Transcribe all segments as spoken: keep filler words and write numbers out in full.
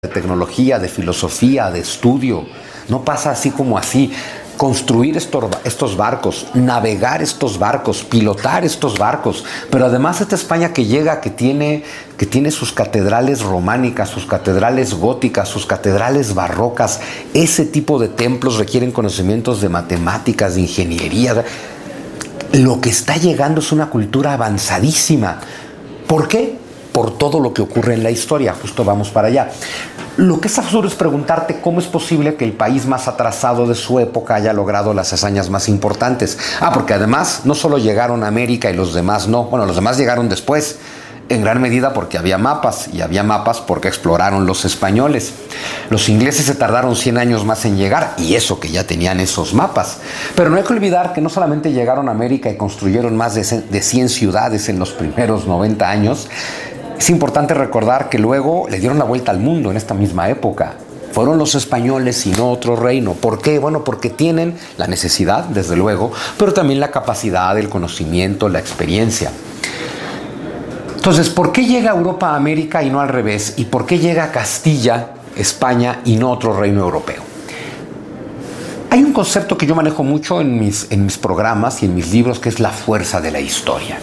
de tecnología, de filosofía, de estudio. No pasa así como así. Construir estos, estos barcos, navegar estos barcos, pilotar estos barcos. Pero además esta España que llega, que tiene, que tiene sus catedrales románicas, sus catedrales góticas, sus catedrales barrocas. Ese tipo de templos requieren conocimientos de matemáticas, de ingeniería. Lo que está llegando es una cultura avanzadísima. ¿Por qué? Por todo lo que ocurre en la historia. Justo vamos para allá. Lo que es absurdo es preguntarte cómo es posible que el país más atrasado de su época haya logrado las hazañas más importantes. Ah, porque además no solo llegaron a América y los demás no. Bueno, los demás llegaron después, en gran medida porque había mapas, y había mapas porque exploraron los españoles. Los ingleses se tardaron cien años más en llegar, y eso que ya tenían esos mapas. Pero no hay que olvidar que no solamente llegaron a América y construyeron más de cien ciudades en los primeros noventa años, es importante recordar que luego le dieron la vuelta al mundo en esta misma época. Fueron los españoles y no otro reino. ¿Por qué? Bueno, porque tienen la necesidad, desde luego, pero también la capacidad, el conocimiento, la experiencia. Entonces, ¿por qué llega Europa a América y no al revés? ¿Y por qué llega Castilla, España y no otro reino europeo? Hay un concepto que yo manejo mucho en mis, en mis programas y en mis libros, que es la fuerza de la historia.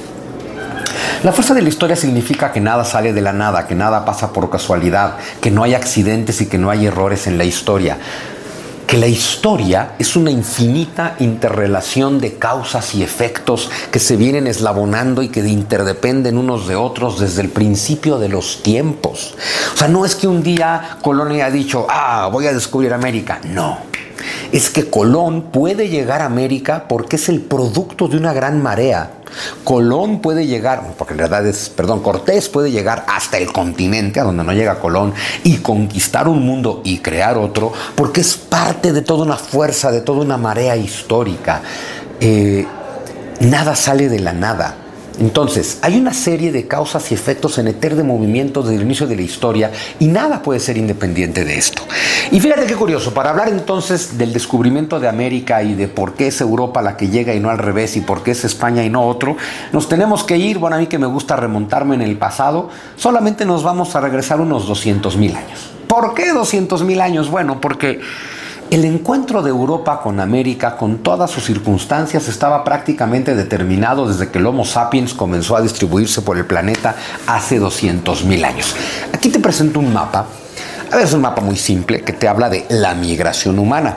La fuerza de la historia significa que nada sale de la nada, que nada pasa por casualidad, que no hay accidentes y que no hay errores en la historia. Que la historia es una infinita interrelación de causas y efectos que se vienen eslabonando y que interdependen unos de otros desde el principio de los tiempos. O sea, no es que un día Colón haya dicho, ah, voy a descubrir América. No. Es que Colón puede llegar a América porque es el producto de una gran marea. Colón puede llegar, porque en realidad es, perdón, Cortés puede llegar hasta el continente, a donde no llega Colón, y conquistar un mundo y crear otro, porque es parte de toda una fuerza, de toda una marea histórica. Eh, nada sale de la nada. Entonces, hay una serie de causas y efectos en eterno movimiento desde el inicio de la historia y nada puede ser independiente de esto. Y fíjate qué curioso, para hablar entonces del descubrimiento de América y de por qué es Europa la que llega y no al revés y por qué es España y no otro, nos tenemos que ir, bueno, a mí que me gusta remontarme en el pasado, solamente nos vamos a regresar unos doscientos mil años. ¿Por qué doscientos mil años? Bueno, porque el encuentro de Europa con América, con todas sus circunstancias, estaba prácticamente determinado desde que el Homo sapiens comenzó a distribuirse por el planeta hace doscientos mil años. Aquí te presento un mapa. A ver, es un mapa muy simple que te habla de la migración humana.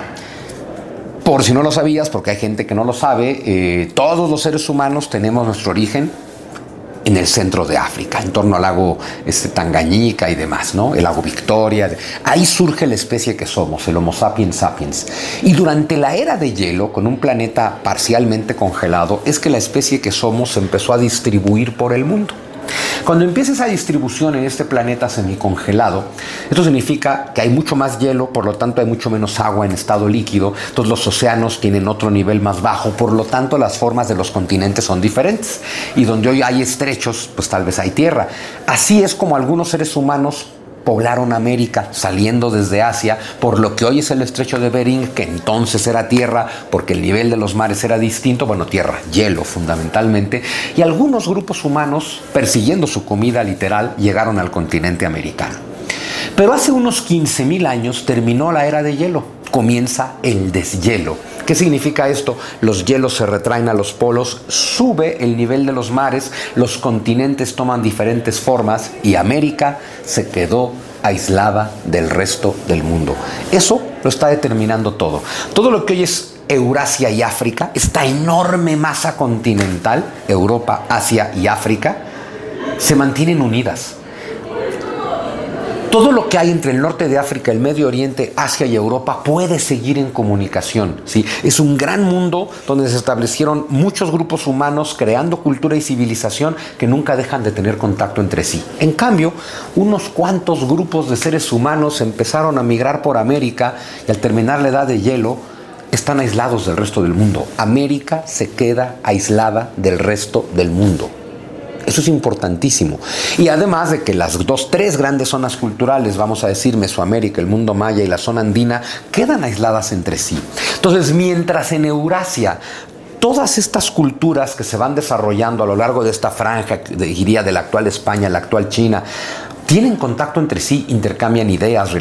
Por si no lo sabías, porque hay gente que no lo sabe, eh, todos los seres humanos tenemos nuestro origen en el centro de África, en torno al lago este, Tangañika y demás, ¿no? El lago Victoria. Ahí surge la especie que somos, el Homo sapiens sapiens. Y durante la era de hielo, con un planeta parcialmente congelado, es que la especie que somos se empezó a distribuir por el mundo. Cuando empieza esa distribución en este planeta semicongelado, esto significa que hay mucho más hielo, por lo tanto hay mucho menos agua en estado líquido, entonces los océanos tienen otro nivel más bajo, por lo tanto las formas de los continentes son diferentes. Y donde hoy hay estrechos, pues tal vez hay tierra. Así es como algunos seres humanos poblaron América saliendo desde Asia por lo que hoy es el estrecho de Bering, que entonces era tierra porque el nivel de los mares era distinto, bueno, tierra, hielo fundamentalmente, y algunos grupos humanos, persiguiendo su comida literal, llegaron al continente americano. Pero hace unos quince mil años terminó la era de hielo, comienza el deshielo. ¿Qué significa esto? Los hielos se retraen a los polos, sube el nivel de los mares, los continentes toman diferentes formas y América se quedó aislada del resto del mundo. Eso lo está determinando todo. Todo lo que hoy es Eurasia y África, esta enorme masa continental, Europa, Asia y África, se mantienen unidas. Todo lo que hay entre el norte de África, el Medio Oriente, Asia y Europa puede seguir en comunicación, ¿sí? Es un gran mundo donde se establecieron muchos grupos humanos creando cultura y civilización que nunca dejan de tener contacto entre sí. En cambio, unos cuantos grupos de seres humanos empezaron a migrar por América y al terminar la edad de hielo están aislados del resto del mundo. América se queda aislada del resto del mundo. Eso es importantísimo. Y además de que las dos, tres grandes zonas culturales, vamos a decir Mesoamérica, el mundo maya y la zona andina, quedan aisladas entre sí. Entonces, mientras en Eurasia todas estas culturas que se van desarrollando a lo largo de esta franja, diría de la actual España, la actual China, tienen contacto entre sí, intercambian ideas,